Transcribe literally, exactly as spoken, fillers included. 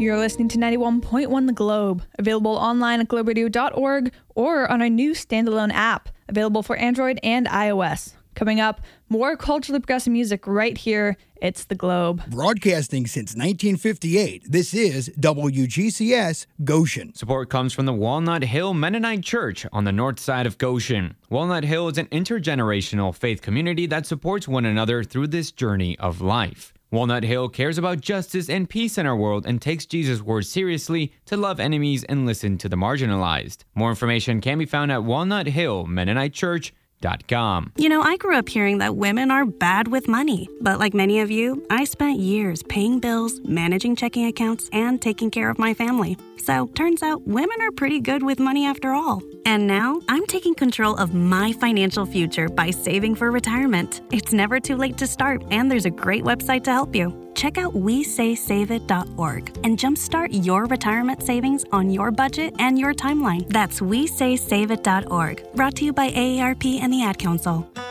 You're listening to ninety-one point one The Globe, available online at globe radio dot org or on our new standalone app, available for Android and iOS. Coming up, more culturally progressive music right here. It's The Globe. Broadcasting since nineteen fifty-eight, this is W G C S Goshen. Support comes from the Walnut Hill Mennonite Church on the north side of Goshen. Walnut Hill is an intergenerational faith community that supports one another through this journey of life. Walnut Hill cares about justice and peace in our world and takes Jesus' words seriously to love enemies and listen to the marginalized. More information can be found at walnut hill mennonite church dot com. You know, I grew up hearing that women are bad with money. But like many of you, I spent years paying bills, managing checking accounts, and taking care of my family. So turns out women are pretty good with money after all. And now I'm taking control of my financial future by saving for retirement. It's never too late to start, and there's a great website to help you. Check out we say save it dot org and jumpstart your retirement savings on your budget and your timeline. That's we say save it dot org. Brought to you by A A R P and the Ad Council.